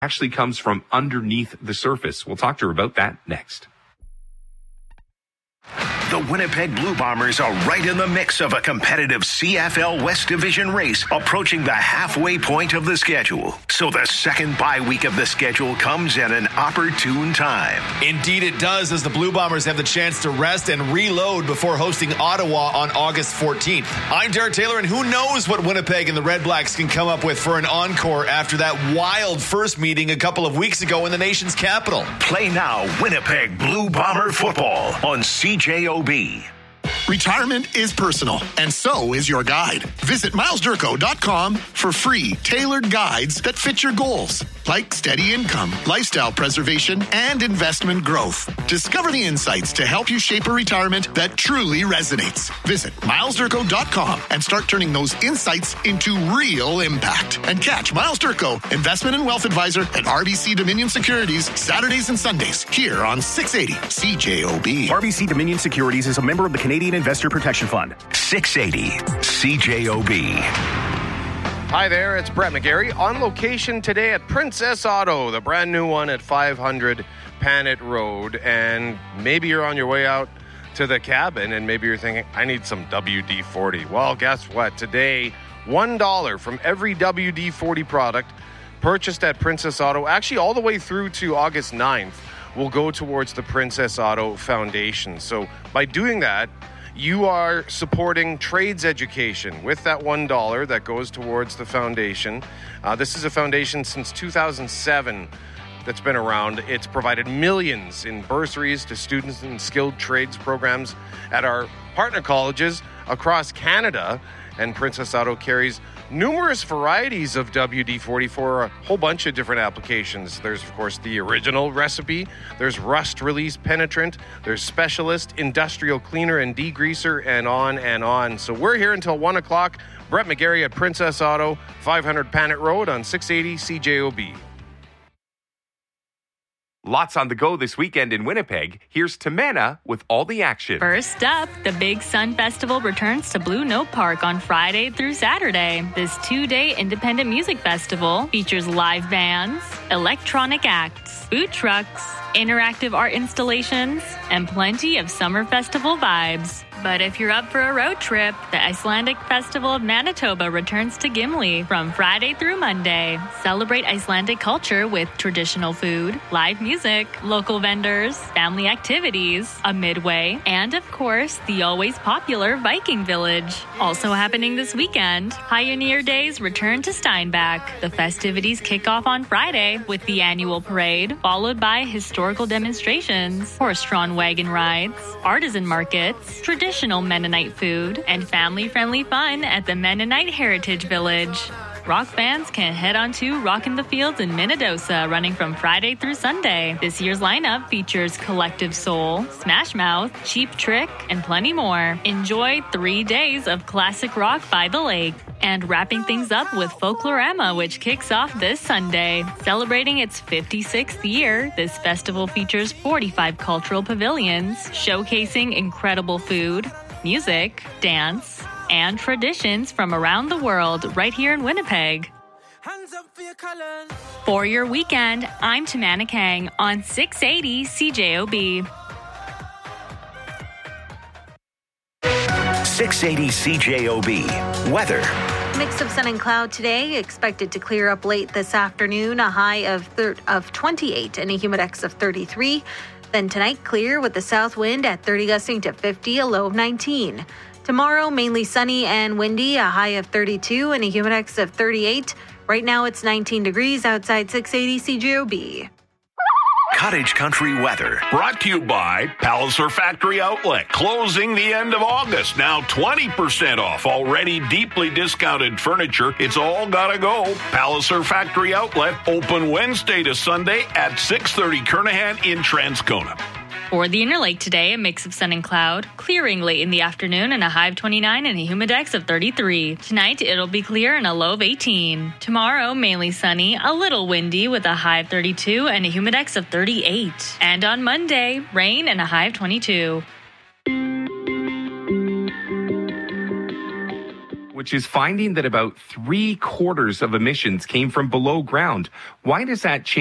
actually comes from underneath the surface. We'll talk to her about that next. The Winnipeg Blue Bombers are right in the mix of a competitive CFL West Division race approaching the halfway point of the schedule. So the second bye week of the schedule comes at an opportune time. Indeed it does, as the Blue Bombers have the chance to rest and reload before hosting Ottawa on August 14th. I'm Derek Taylor, and who knows what Winnipeg and the Red Blacks can come up with for an encore after that wild first meeting a couple of weeks ago in the nation's capital. Play now Winnipeg Blue Bomber football on CJOB. Retirement is personal, and so is your guide. Visit milesdurko.com for free, tailored guides that fit your goals, like steady income, lifestyle preservation, and investment growth. Discover the insights to help you shape a retirement that truly resonates. Visit milesdurko.com and start turning those insights into real impact. And catch Miles Durko, Investment and Wealth Advisor at RBC Dominion Securities, Saturdays and Sundays, here on 680 CJOB. RBC Dominion Securities is a member of the Canadian Investor Protection Fund. 680 CJOB. Hi there, it's Brett McGarry on location today at Princess Auto, the brand new one at 500 Panet Road. And maybe you're on your way out to the cabin and maybe you're thinking, I need some WD-40. Well, guess what? Today, $1 from every WD-40 product purchased at Princess Auto, actually all the way through to August 9th, will go towards the Princess Auto Foundation. So by doing that, you are supporting trades education with that $1 that goes towards the foundation. This is a foundation since 2007 that's been around. It's provided millions in bursaries to students in skilled trades programs at our partner colleges across Canada. And Princess Auto carries numerous varieties of WD-40 for a whole bunch of different applications. There's, of course, the original recipe. There's rust release penetrant. There's specialist, industrial cleaner and degreaser, and on and on. So we're here until 1 o'clock. Brett McGarry at Princess Auto, 500 Panet Road on 680 CJOB. Lots on the go this weekend in Winnipeg. Here's Tamana with all the action. First up, the Big Sun Festival returns to Blue Note Park on Friday through Saturday. This 2-day independent music festival features live bands, electronic acts, food trucks, interactive art installations, and plenty of summer festival vibes. But if you're up for a road trip, the Icelandic Festival of Manitoba returns to Gimli from Friday through Monday. Celebrate Icelandic culture with traditional food, live music, local vendors, family activities, a midway, and of course, the always popular Viking Village. Also happening this weekend, Pioneer Days return to Steinbach. The festivities kick off on Friday with the annual parade, followed by historical demonstrations, horse-drawn wagon rides, artisan markets, traditional Mennonite food, and family-friendly fun at the Mennonite Heritage Village. Rock fans can head on to Rock in the Fields in Minnedosa, running from Friday through Sunday. This year's lineup features Collective Soul, Smash Mouth, Cheap Trick, and plenty more. Enjoy 3 days of classic rock by the lake. And wrapping things up with Folklorama, which kicks off this Sunday. Celebrating its 56th year, this festival features 45 cultural pavilions, showcasing incredible food, music, dance, and traditions from around the world right here in Winnipeg. For your weekend, I'm Tamana Kang on 680 CJOB. 680 CJOB. Weather. Mix of sun and cloud today, expected to clear up late this afternoon, a high of 28 and a humidex of 33. Then tonight, clear with the south wind at 30 gusting to 50, a low of 19. Tomorrow, mainly sunny and windy, a high of 32 and a humidex of 38. Right now, it's 19 degrees outside 680 CJOB. Cottage Country weather. Brought to you by Palliser Factory Outlet. Closing the end of August. Now 20% off already deeply discounted furniture. It's all gotta go. Palliser Factory Outlet. Open Wednesday to Sunday at 630 Kernahan in Transcona. For the Interlake today, a mix of sun and cloud, clearing late in the afternoon and a high of 29 and a humidex of 33. Tonight, it'll be clear and a low of 18. Tomorrow, mainly sunny, a little windy with a high of 32 and a humidex of 38. And on Monday, rain and a high of 22. which is finding that about 3/4 of emissions came from below ground. Why does that change?